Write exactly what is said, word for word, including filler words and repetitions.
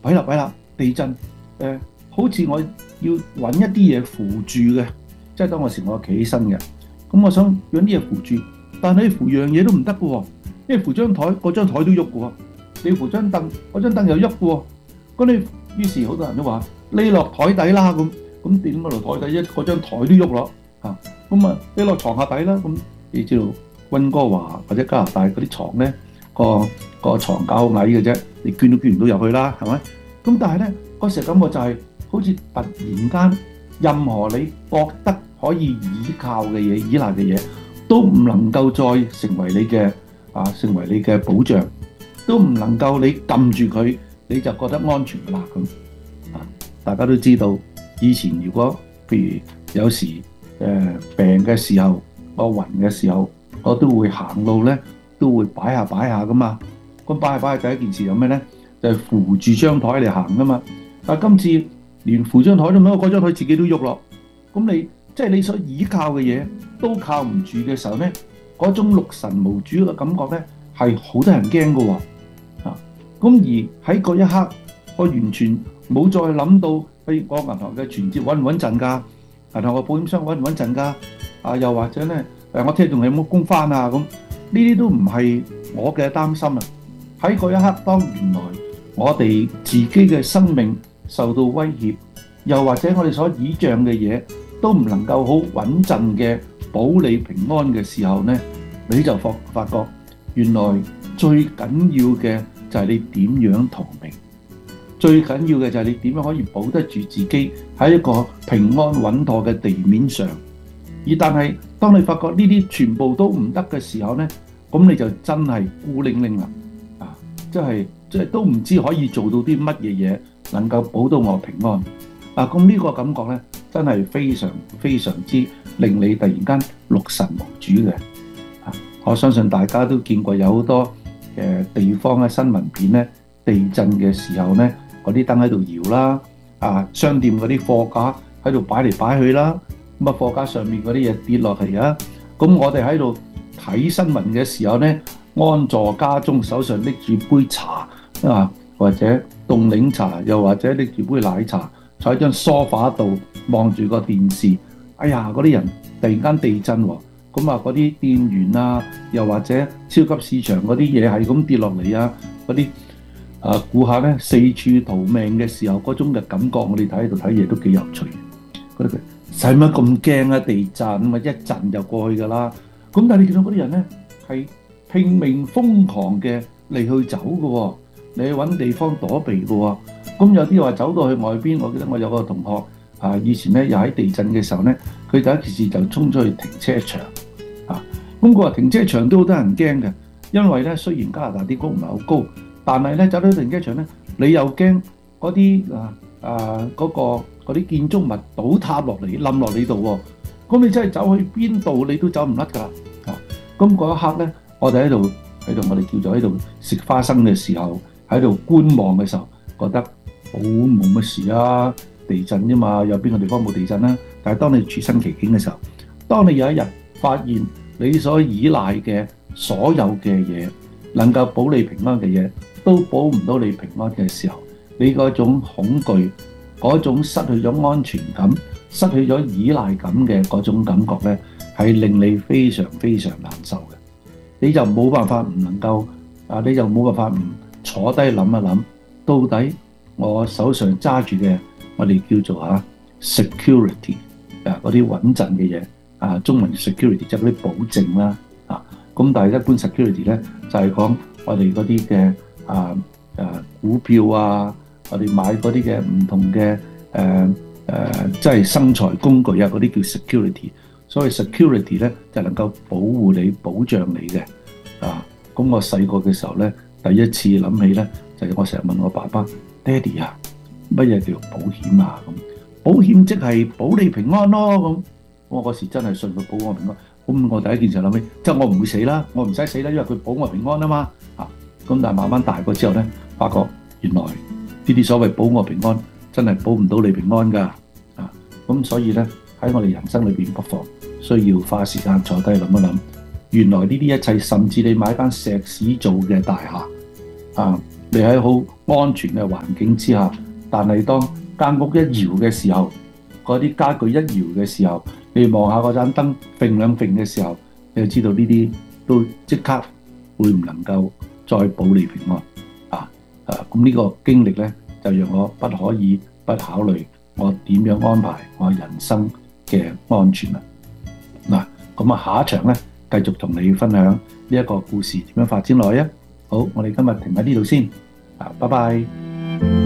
弊啦弊啦，地震誒、呃，好似我要揾一啲嘢扶住嘅，即係當嗰時我企起身嘅，咁我想揾啲嘢扶住，但係你扶樣嘢都唔得嘅喎，因為扶張台，嗰張台都喐嘅喎，你扶張凳，嗰張凳又喐嘅喎，咁你於是好多人都話匿落台底啦咁，咁點落台底啫？嗰張台都喐咯嚇，咁啊匿落床下底啦咁，你知道溫哥華或者加拿大嗰啲床咧，個個牀架好矮嘅啫，你捐都捐唔到入去啦，係咪？咁但係咧，嗰時感覺就係好似突然間，任何你覺得可以依靠嘅嘢、依賴嘅嘢，都唔能夠再成為你嘅啊，成為你嘅保障，都唔能夠你撳住佢，你就覺得安全㗎啦咁。啊，大家都知道，以前如果譬如有時誒、呃、病嘅時候，我暈嘅時候，我都會行路咧，都會擺下擺下㗎嘛。咁擺下擺下第一件事有咩咧？就係、是、扶住張台嚟行㗎嘛。但係今次連扶張台都冇，嗰張台自己都喐咯。咁你即係、就是、你所依靠嘅嘢都靠唔住嘅時候咧，嗰種六神無主嘅感覺咧係好多人驚㗎喎。啊，咁而喺嗰一刻，我完全冇再諗到，譬如我銀行嘅存折穩唔穩陣㗎？銀行嘅保險箱穩唔穩陣㗎？啊，又或者咧誒，我聽日仲有冇工返啊？咁呢啲都唔係我嘅擔心啊！喺嗰一刻，當原來我哋自己嘅生命受到威脅，又或者我哋所倚仗嘅嘢都唔能夠好穩陣嘅保你平安嘅時候呢，你就發發覺原來最緊要嘅就係你點樣逃命，最緊要嘅就係你點樣可以保得住自己喺一個平安穩妥嘅地面上。而但係當你發覺呢啲全部都唔得嘅時候呢，咁你就真係孤零零啦。即係即係都唔知可以做到啲乜嘢嘢能夠保到我平安啊！咁呢個感覺咧，真係非常非常之令你突然間六神無主嘅啊！我相信大家都見過有好多嘅地方嘅新聞片咧，地震嘅時候咧，嗰啲燈喺度搖啦，啊商店嗰啲貨架喺度擺嚟擺去啦，咁啊貨架上面嗰啲嘢跌落嚟啊！咁我哋喺度睇新聞嘅時候咧，安坐家中，手上拎住杯茶啊，或者凍檸茶，又或者拎住杯奶茶，坐喺張梳化度望住個電視。哎呀，嗰啲人突然間地震喎，咁啊嗰啲店員啊，又或者超級市場嗰啲嘢係咁跌落嚟啊，嗰啲啊顧客咧四處逃命嘅時候嗰種嘅感覺，我哋睇喺度睇嘢都幾有趣。覺得佢使乜咁驚啊？地震咁啊一陣就過去㗎啦。咁但係你見到嗰啲人咧係拼命瘋狂嘅嚟去走嘅喎，你去揾地方躲避嘅喎。咁有啲話走到去外邊，我記得我有個同學啊，以前咧又喺地震嘅時候咧，佢第一件事就衝出去停車場啊。咁佢話停車場都好多人驚嘅，因為咧雖然加拿大啲屋唔係好高，但係咧走到停車場咧，你又驚嗰啲啊啊嗰個嗰啲建築物倒塌落嚟冧落你度喎。咁你真係走去邊度你都走唔甩㗎啦啊！咁嗰一刻咧。我哋喺度喺度，我哋叫做喺度食花生嘅時候，喺度觀望嘅時候，覺得好冇乜事啊，地震啫嘛，有邊個地方冇地震啊？但係當你處身其境嘅時候，當你有一日發現你所依賴嘅所有嘅嘢，能夠保你平安嘅嘢，都保唔到你平安嘅時候，你嗰種恐懼、嗰種失去咗安全感、失去咗依賴感嘅嗰種感覺咧，係令你非常非常難受嘅。你就冇辦法唔能夠啊！你就冇辦法唔坐低諗一諗，到底我手上揸住嘅我哋叫做啊 security 啊嗰啲穩陣嘅嘢啊，中文 security 即係嗰啲保證啦啊。咁但係一般 security 咧就係講我哋嗰啲嘅啊啊股票啊，我哋買嗰啲嘅唔同嘅誒誒，即係生財工具啊，嗰啲叫 security。所以 security 咧就能夠保護你、保障你嘅啊。咁我細個嘅時候咧，第一次諗起咧，就係、是、我成日問我爸爸：爹哋啊，乜嘢叫保險啊？咁保險即係保你平安咯。咁我嗰時真係信佢保我平安。咁我第一件事諗起，即係我唔會死啦，我唔使死啦，因為佢保我平安啊嘛。啊，咁但係慢慢大個之後咧，發覺原來呢啲所謂保我平安，真係保唔到你平安㗎。啊，咁所以咧喺我哋人生裏邊，不妨需要花時間坐低諗一諗，原來呢啲一切，甚至你買間石屎做嘅大廈啊， 你喺好安全嘅環境之下，但係當間屋一搖嘅時候，嗰啲家具一搖嘅時候，你望下嗰盞燈揈兩揈嘅時候，你就知道呢啲都即刻會唔能夠再保你平安啊！啊，咁呢個經歷咧，就讓我不可以不考慮我點樣安排我人生嘅安全啦。嗱，咁啊，下一場咧，繼續同你分享呢一個故事點樣發展落去啊！好，我哋今日停喺呢度先，啊，拜拜。